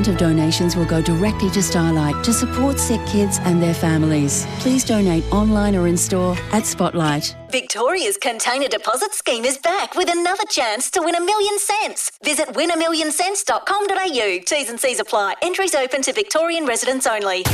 50% of donations will go directly to Starlight to support sick kids and their families. Please donate online or in-store at Spotlight. Victoria's Container Deposit Scheme is back with another chance to win $1 million. Visit winamillionscents.com.au. T's and C's apply. Entries open to Victorian residents only.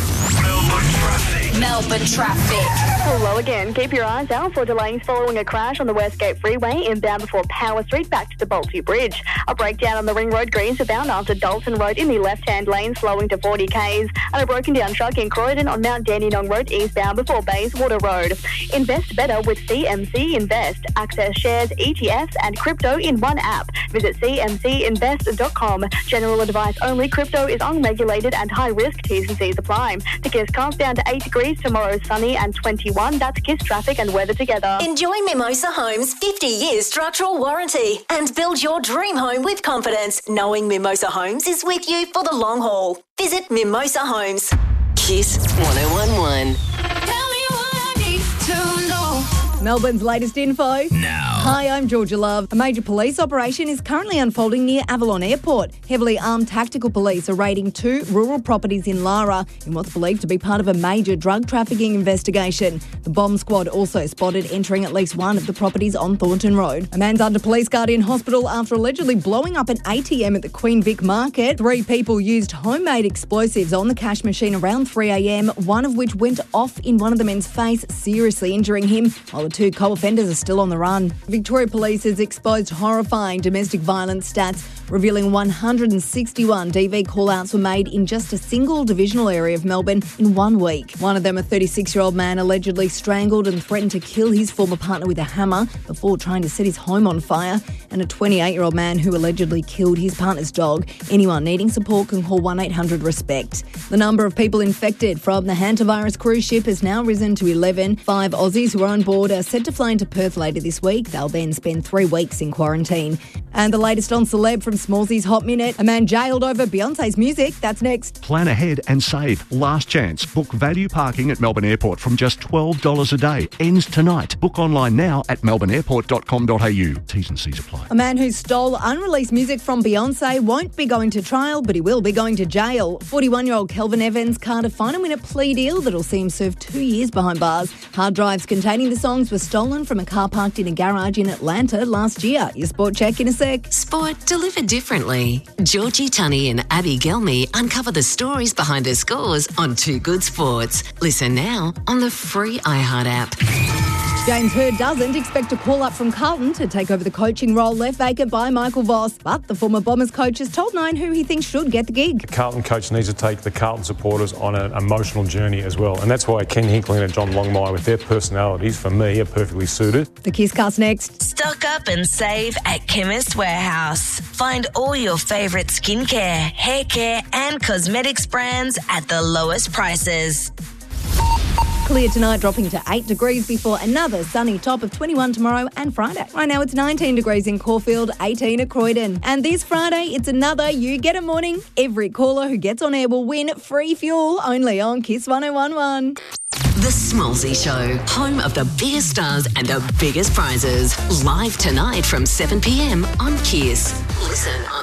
Melbourne traffic. Hello again. Keep your eyes out for delays following a crash on the Westgate Freeway inbound before Power Street back to the Bolte Bridge. A breakdown on the Ring Road Greens abound after Dalton Road in the left-hand lane slowing to 40 k's, and a broken down truck in Croydon on Mount Dandenong Road eastbound before Bayswater Road. Invest better with CMC Invest. Access shares, ETFs and crypto in one app. Visit cmcinvest.com. General advice only. Crypto is unregulated and high risk. T's and C's apply. The Kisscast down to 8 degrees. Tomorrow sunny and 21. That's Kiss traffic and weather together. Enjoy Mimosa Homes' 50 years structural warranty and build your dream home with confidence, knowing Mimosa Homes is with you for the long haul. Visit Mimosa Homes. Kiss 1011. Tell me what I need to know. Melbourne's latest info. Now. Hi, I'm Georgia Love. A major police operation is currently unfolding near Avalon Airport. Heavily armed tactical police are raiding 2 rural properties in Lara in what's believed to be part of a major drug trafficking investigation. The bomb squad also spotted entering at least one of the properties on Thornton Road. A man's under police guard in hospital after allegedly blowing up an ATM at the Queen Vic Market. 3 people used homemade explosives on the cash machine around 3 a.m, one of which went off in one of the men's face, seriously injuring him, while the 2 co-offenders are still on the run. Victoria Police has exposed horrifying domestic violence stats, revealing 161 DV call-outs were made in just a single divisional area of Melbourne in 1 week. One of them, a 36-year-old man, allegedly strangled and threatened to kill his former partner with a hammer before trying to set his home on fire, and a 28-year-old man who allegedly killed his partner's dog. Anyone needing support can call 1-800-RESPECT. The number of people infected from the hantavirus cruise ship has now risen to 11. 5 Aussies who are on board are set to fly into Perth later this week. They'll then spend 3 weeks in quarantine. And the latest on Celeb from Smallsy's Hot Minute. A man jailed over Beyonce's music. That's next. Plan ahead and save. Last chance. Book value parking at Melbourne Airport from just $12 a day. Ends tonight. Book online now at melbourneairport.com.au. T's and C's apply. A man who stole unreleased music from Beyonce won't be going to trial, but he will be going to jail. 41-year-old Kelvin Evans can't finally win a plea deal that'll see him serve 2 years behind bars. Hard drives containing the songs were stolen from a car parked in a garage in Atlanta last year. Your sport check in a sec. Sport delivered differently. Georgie Tunney and Abby Gelmy uncover the stories behind her scores on Too Good Sports. Listen now on the free iHeart app. James Hird doesn't expect a call-up from Carlton to take over the coaching role left vacant by Michael Voss, but the former Bombers coach has told Nine who he thinks should get the gig. The Carlton coach needs to take the Carlton supporters on an emotional journey as well, and that's why Ken Hinkling and John Longmire, with their personalities, for me, are perfectly suited. The Kisscast next. Stock up and save at Chemist Warehouse. Find all your favourite skincare, hair care and cosmetics brands at the lowest prices. Clear tonight, dropping to 8 degrees before another sunny top of 21 tomorrow and Friday. Right now it's 19 degrees in Caulfield, 18 at Croydon. And this Friday, it's another You Get a Morning. Every caller who gets on air will win free fuel, only on Kiss 1011. The Smallsy Show, home of the biggest stars and the biggest prizes. Live tonight from 7 p.m on Kiss. Listen on